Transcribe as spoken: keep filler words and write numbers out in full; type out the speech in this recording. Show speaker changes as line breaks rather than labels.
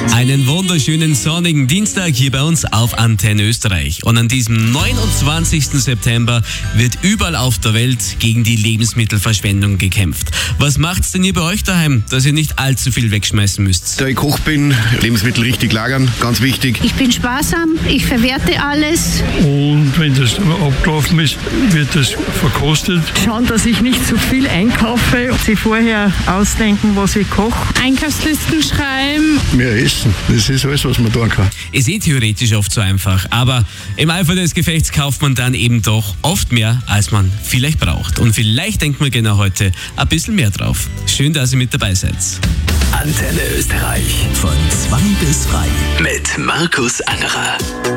Einen wunderschönen sonnigen Dienstag hier bei uns auf Antenne Österreich. Und an diesem neunundzwanzigsten September wird überall auf der Welt gegen die Lebensmittelverschwendung gekämpft. Was macht's denn ihr bei euch daheim, dass ihr nicht allzu viel wegschmeißen müsst?
Da ich Koch bin, Lebensmittel richtig lagern, ganz wichtig.
Ich bin sparsam, ich verwerte alles.
Und wenn das abgelaufen ist, wird das verkostet.
Schauen, dass ich nicht zu viel einkaufe, sie vorher ausdenken, was ich koche.
Einkaufslisten schreiben.
Mehr essen, das ist alles, was man tun kann.
Ist eh theoretisch oft so einfach, aber im Eifer des Gefechts kauft man dann eben doch oft mehr, als man vielleicht braucht. Und vielleicht denkt man genau heute ein bisschen mehr drauf. Schön, dass ihr mit dabei seid.
Antenne Österreich von zwei bis drei mit Markus Angerer.